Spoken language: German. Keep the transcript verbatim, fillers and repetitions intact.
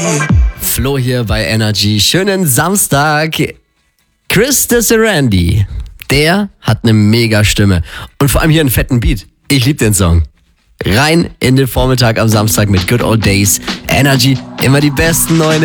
Flo hier bei Energy. Schönen Samstag. Chris Desirandi, der hat eine mega Stimme. Und vor allem hier einen fetten Beat. Ich liebe den Song. Rein in den Vormittag am Samstag mit Good Old Days. Energy, immer die besten neuen